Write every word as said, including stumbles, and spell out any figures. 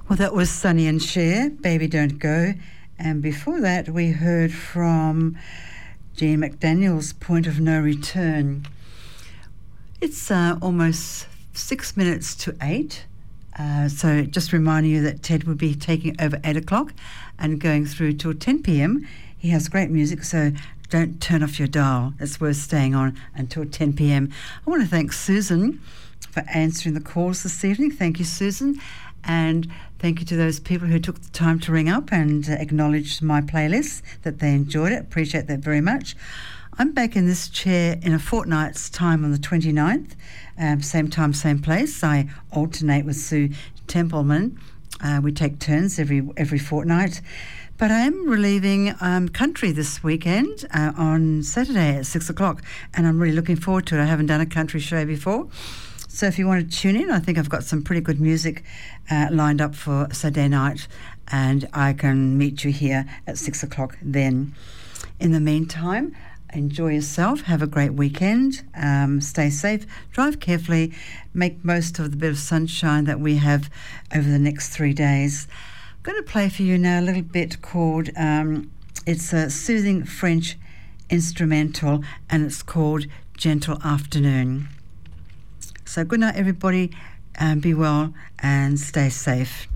Well, that was Sonny and Cher, Baby Don't Go. And before that, we heard from Jean McDaniel's Point of No Return. It's uh, almost six minutes to eight. Uh, so just reminding you that Ted will be taking over eight o'clock and going through till ten p.m. He has great music, so don't turn off your dial. It's worth staying on until ten p.m. I want to thank Susan for answering the calls this evening. Thank you, Susan. And thank you to those people who took the time to ring up and uh, acknowledge my playlist, that they enjoyed it. Appreciate that very much. I'm back in this chair in a fortnight's time on the twenty-ninth, um, same time, same place. I alternate with Sue Templeman. Uh, we take turns every every fortnight. But I am relieving um, country this weekend uh, on Saturday at six o'clock, and I'm really looking forward to it. I haven't done a country show before. So if you want to tune in, I think I've got some pretty good music uh, lined up for Saturday night, and I can meet you here at six o'clock then. In the meantime, enjoy yourself, have a great weekend, um, stay safe, drive carefully, make most of the bit of sunshine that we have over the next three days. I'm going to play for you now a little bit called, um, it's a soothing French instrumental, and it's called Gentle Afternoon. So good night, everybody, and be well and stay safe.